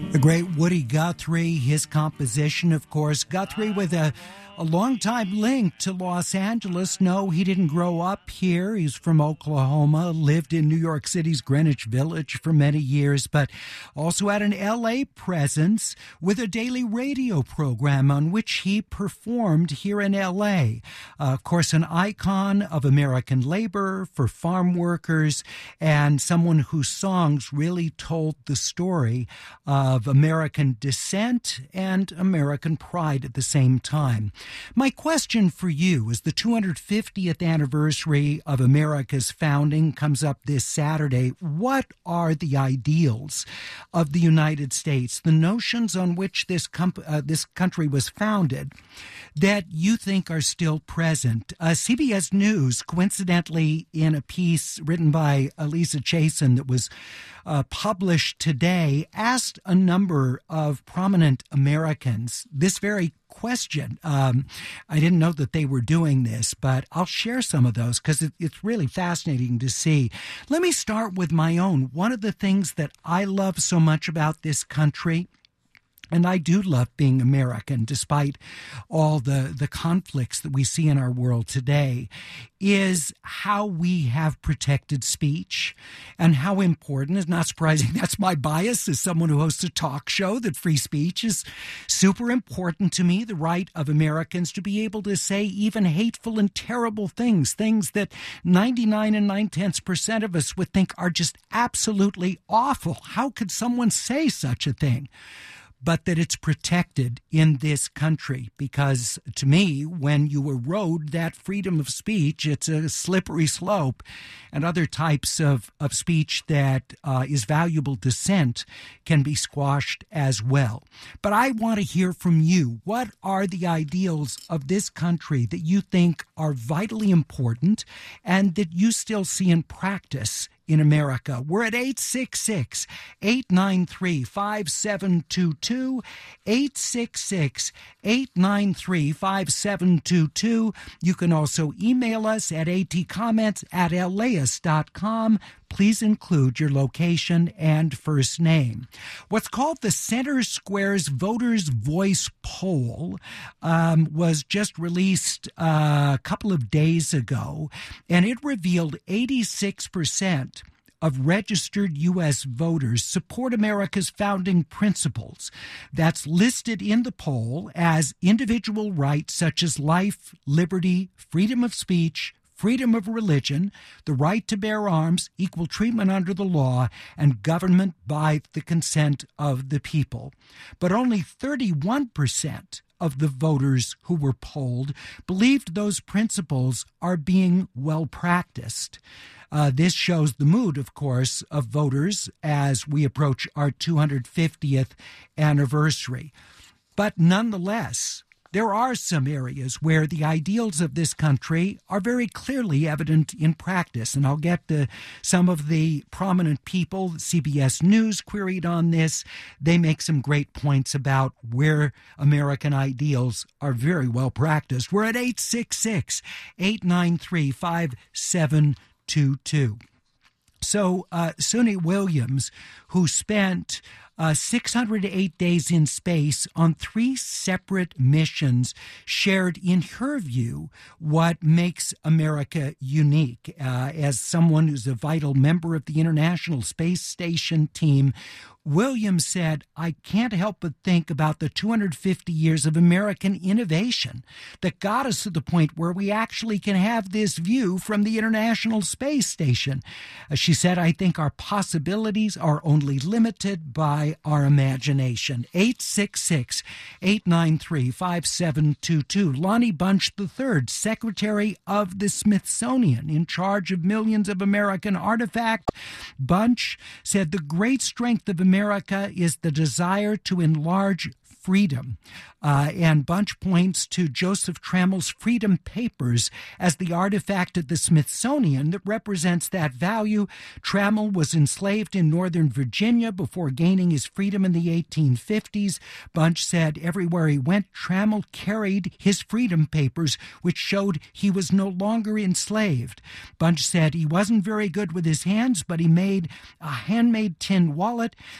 The great Woody Guthrie, his composition, of course. Guthrie with a long-time link to Los Angeles. No, he didn't grow up here. He's from Oklahoma, lived in New York City's Greenwich Village for many years, but also had an L.A. presence with a daily radio program on which he performed here in L.A. Of course, an icon of American labor for farm workers and someone whose songs really told the story of American descent and American pride at the same time. My question for you is the 250th anniversary of America's founding comes up this Saturday. What are the ideals of the United States, the notions on which this country was founded that you think are still present? CBS News, coincidentally, in a piece written by Lisa Chasen that was published today, asked a number of prominent Americans this very question. I didn't know that they were doing this, but I'll share some of those because it's really fascinating to see. Let me start with my own. One of the things that I love so much about this country, and I do love being American, despite all the conflicts that we see in our world today, is how we have protected speech and how important, it's not surprising, that's my bias as someone who hosts a talk show, that free speech is super important to me, the right of Americans to be able to say even hateful and terrible things that 99 and 9/10% of us would think are just absolutely awful. How could someone say such a thing? But that it's protected in this country, because to me, when you erode that freedom of speech, it's a slippery slope, and other types of speech that is valuable dissent can be squashed as well. But I want to hear from you. What are the ideals of this country that you think are vitally important and that you still see in practice in America? We're at 866-893-5722, 866-893-5722. You can also email us at atcomments@laus.com. Please include your location and first name. What's called the Center Square's Voters' Voice poll was just released a couple of days ago, and it revealed 86% of registered U.S. voters support America's founding principles. That's listed in the poll as individual rights such as life, liberty, freedom of speech, freedom of religion, the right to bear arms, equal treatment under the law, and government by the consent of the people. But only 31% of the voters who were polled believed those principles are being well practiced. This shows the mood, of course, of voters as we approach our 250th anniversary. But nonetheless, there are some areas where the ideals of this country are very clearly evident in practice, and I'll get to some of the prominent people. CBS News queried on this. They make some great points about where American ideals are very well practiced. We're at 866-893-5722. So Suni Williams, who spent 608 days in space on 3 separate missions, shared in her view what makes America unique. As someone who's a vital member of the International Space Station team, Williams said, "I can't help but think about the 250 years of American innovation that got us to the point where we actually can have this view from the International Space Station." She said, "I think our possibilities are only limited by our imagination." 866-893-5722. Lonnie Bunch III, Secretary of the Smithsonian, in charge of millions of American artifacts. Bunch said the great strength of America is the desire to enlarge freedom. And Bunch points to Joseph Trammell's Freedom Papers as the artifact at the Smithsonian that represents that value. Trammell was enslaved in Northern Virginia before gaining his freedom in the 1850s. Bunch said everywhere he went, Trammell carried his Freedom Papers, which showed he was no longer enslaved. Bunch said he wasn't very good with his hands, but he made a handmade tin wallet